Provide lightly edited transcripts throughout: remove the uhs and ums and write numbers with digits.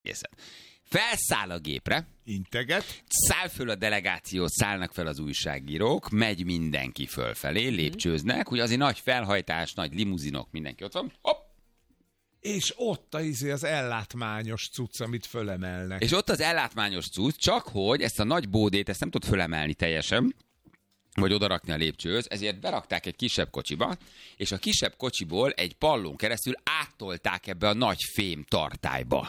egészet. Felszáll a gépre, integet, száll föl a delegáció, szállnak fel az újságírók, megy mindenki fölfelé, lépcsőznek, ugye azért nagy felhajtás, nagy limuzinok, mindenki ott van, hopp! és ott az ellátmányos cucc, amit fölemelnek. És ott az ellátmányos cucc, csak hogy ezt a nagy bódét, ezt nem tud fölemelni teljesen, vagy odarakni a lépcsőhöz, ezért berakták egy kisebb kocsiba, és a kisebb kocsiból egy pallón keresztül áttolták ebbe a nagy fém tartályba.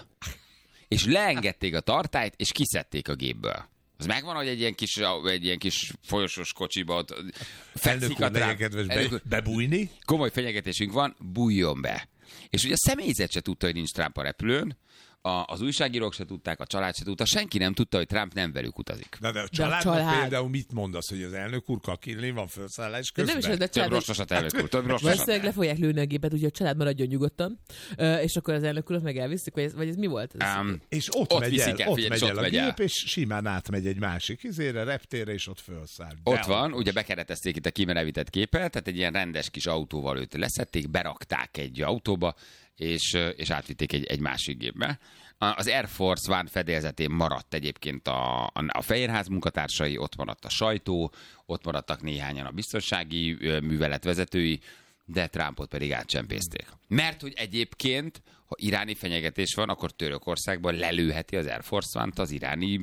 És leengedték a tartályt, és kiszedték a gépből. Az megvan, hogy egy ilyen kis folyosós kocsiba ott fekszik a trám. Bebújni? Komoly fenyegetésünk van, bújjon be. És ugye a személyzet se tudta, hogy nincs Trump a repülőn, az újságírók se tudták, a család se tudta, senki nem tudta, hogy Trump nem velük utazik. Na de a családnak például mit mondasz, hogy az elnök úr kakilni van felszállás közben? Nem is az, több rososat, elnök úr, több rososat. Valószínűleg le fogják lőni a gépet, úgyhogy a család maradjon nyugodtan, és akkor az elnök urat meg elviszik, vagy ez mi volt? És ott megy el a gép, és simán átmegy egy másik reptérre, és ott felszáll. Ott van, ugye bekeretezték itt a kimerevített képet, tehát egy ilyen rendes kis autóval őt leszették, berakták egy autóba, és átvitték egy másik gépbe. Az Air Force One fedélzetén maradt egyébként a Fehérház munkatársai, ott maradt a sajtó, ott maradtak néhányan a biztonsági művelet vezetői, de Trumpot pedig átcsempészték. Mert hogy egyébként, ha iráni fenyegetés van, akkor Törökországban lelőheti az Air Force One-t az iráni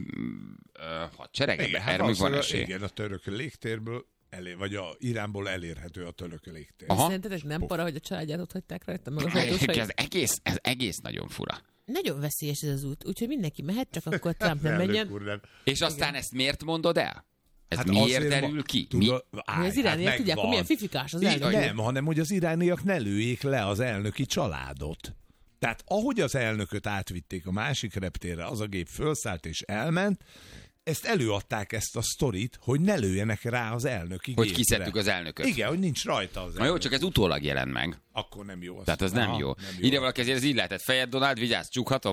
hadsereg. Igen, a török légtérből vagy a Iránból elérhető a török légtér. Szerintetek nem para, hogy a családját ott hagyták rajta, meg az autósait? Ez egész nagyon fura. Nagyon veszélyes ez az út, úgyhogy mindenki mehet, csak akkor Trump nem menjen. És aztán ezt miért mondod el? Ez miért derül ki? Hogy az irániak tudják, hogy milyen fifikás az elnök. Nem, hanem hogy az irániak ne lőjék le az elnöki családot. Tehát ahogy az elnököt átvitték a másik reptérre, az a gép fölszállt és elment, ezt előadták ezt a sztorit, hogy ne lőjenek rá az elnöki gépre. Hogy kiszedtük az elnököt. Igen, hogy nincs rajta az elnök. Na jó, csak ez utólag jelent meg. Akkor nem jó. Tehát az nem jó. Ide valaki ezért így lehetett fejed, Donald, vigyázz, csukhatom.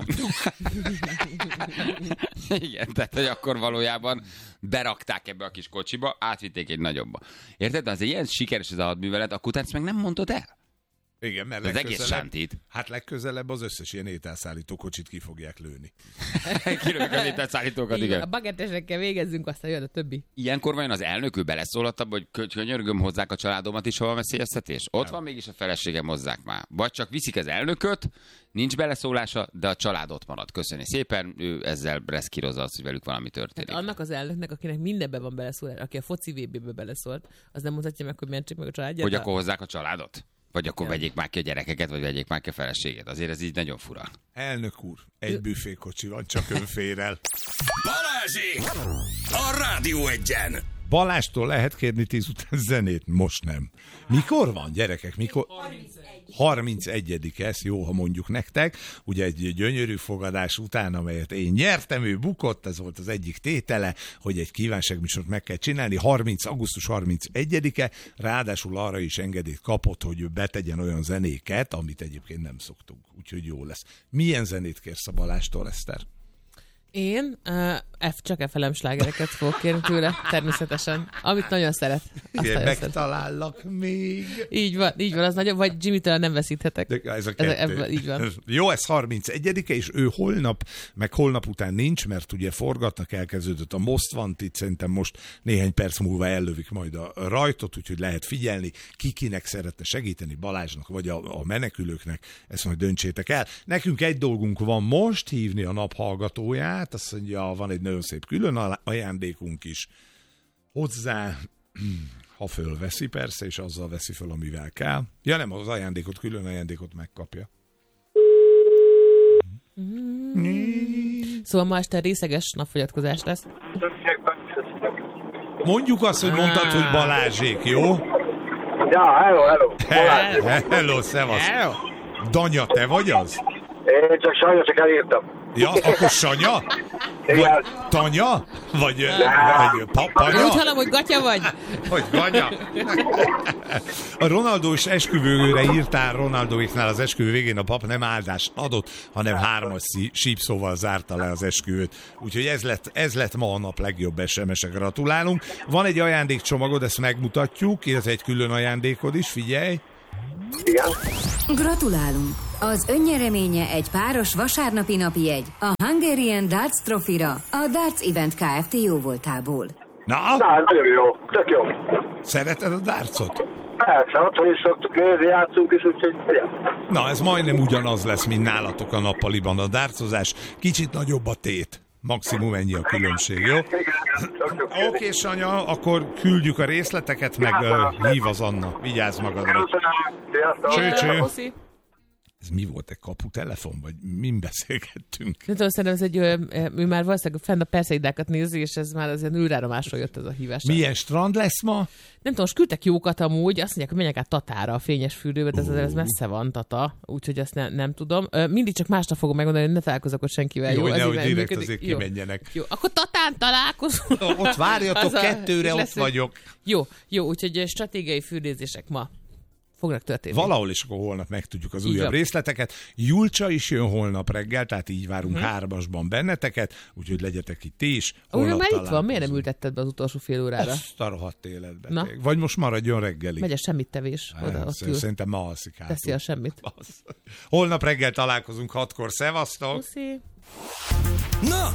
Igen, tehát hogy akkor valójában berakták ebbe a kis kocsiba, átvitték egy nagyobba. Érted? De az ilyen sikeres ez a hadművelet, akkor utána meg nem mondod el. Igen, mert az egész sántít. Hát legközelebb az összes ilyen ételszállító kocsit ki fogják lőni. Kilövik az ételszállítókat, igen. A bagettesekkel végezzünk, aztán jön a többi. Ilyenkor vajon az elnök ő beleszólott abba, hogy könyörgöm, hozzák a családomat is, ha van veszélyeztetés? Ott van mégis a feleségem, hozzák már. Vagy csak viszik az elnököt, nincs beleszólása, de a család ott marad. Köszönjük szépen, ő ezzel breszkírozza azt, hogy velük valami történik. Hát annak az elnöknek, akinek mindenben van beleszólás, aki a foci VB-be beleszólt, az nem mutatja meg, hogy mentsék meg a családját. Hogy akkor hozzák a családot? Vagy akkor vegyék már ki a gyerekeket, vagy vegyék már ki a feleséget. Azért ez így nagyon fura. Elnök úr, egy büfékocsi van, csak ön fér el. Balázsék! A Rádió Egyen! Balástól lehet kérni 10 után zenét? Most nem. Mikor van, gyerekek? Mikor? 31. Ez jó, ha mondjuk nektek. Ugye egy gyönyörű fogadás után, amelyet én nyertem, ő bukott, ez volt az egyik tétele, hogy egy kívánságműsort meg kell csinálni. Augusztus 31-e, ráadásul arra is engedélyt kapott, hogy ő betegyen olyan zenéket, amit egyébként nem szoktunk. Úgyhogy jó lesz. Milyen zenét kérsz a Balástól, Eszter? Én csak FLM slágereket fogok kérni tőle, természetesen. Amit nagyon szeret. Megtalállak még. Így van, az nagyon, vagy Jimmy-től nem veszíthetek. De ez a kettő. Így van. Jó, ez 31-e, és ő holnap után nincs, mert ugye forgatnak, elkezdődött a Most Wanted, szerintem most néhány perc múlva ellövik majd a rajtot, úgyhogy lehet figyelni, kinek szeretne segíteni, Balázsnak, vagy a menekülőknek, ezt majd döntsétek el. Nekünk egy dolgunk van most, hívni a nap hallgatóját, azt mondja, van egy nagyon szép külön ajándékunk is hozzá, ha fölveszi persze, és azzal veszi föl, amivel kell. Ja nem, az ajándékot, külön ajándékot megkapja. Szóval ma este részeges napfogyatkozás lesz. Mondjuk azt, hogy mondtad, hogy Balázsék, jó? Ja, hello. Hello, szevasz. Danya, te vagy az? Én csak sajnos csak elírtam. Ja, akkor Sanya? Vagy Tanya? Vagy Panya? Úgy hallom, hogy gatya vagy. Hogy Ganya? A Ronaldós esküvőre írtál Ronaldóiknál az esküvő végén a pap nem áldást adott, hanem 3 sípszóval zárta le az esküvőt. Úgyhogy ez lett ma a nap legjobb SMS-e. Gratulálunk. Van egy ajándékcsomagod, ezt megmutatjuk, illetve egy külön ajándékod is, figyelj. Igen. Gratulálunk! Az önnyereménye egy páros vasárnapi napi jegy a Hungarian Darts Trophy-ra a Darts Event Kft. Jóvoltából. Na, Nagyon jó, tök jó. szereted a dartsot? Persze, otthon is szoktuk nézni, játszunk is, úgyhogy igen. Na, ez majdnem ugyanaz lesz, mint nálatok a nappaliban a dartsozás. Kicsit nagyobb a tét. Maximum ennyi a különbség, jó? Oké, Sanya, akkor küldjük a részleteket, meg hív az Anna. Vigyázz magadra. Sziasztok! Cső. Oszi. Ez mi volt, egy kaputelefon, vagy min beszélgettünk? Nem tudom, szerintem ez egy, ő már valószínűleg fenn a perszeidákat nézi, és ez már azért űráramásról jött ez a hívás. Milyen strand lesz ma? Nem tudom, most küldtek jókat amúgy, azt mondják, hogy menjek át Tatára, a fényes fürdőbe, de ez messze van, Tata, úgyhogy ezt nem tudom. Mindig csak másnap fogom megmondani, hogy ne találkozok ott senkivel. Jó, ez nehogy így direkt működik. azért kimenjenek. Jó, akkor Tatán találkozunk. Ott várjatok, 2-re ott vagyok. Jó, úgyhogy stratégiai fürdőzések ma fognak történni. Valahol is akkor holnap megtudjuk az újabb részleteket. Julcsa is jön holnap reggel, tehát így várunk 3-asban benneteket, úgyhogy legyetek itt ti is. Holnap már itt van, miért nem ültetted be az utolsó fél órára? Ezt a rohadt életbe. Vagy most maradjon reggelig. Megy a semmit tevés. Szerintem ma alszik hátul. Teszi a semmit. Holnap reggel találkozunk 6-kor. Szevasztok! Puszi. Na,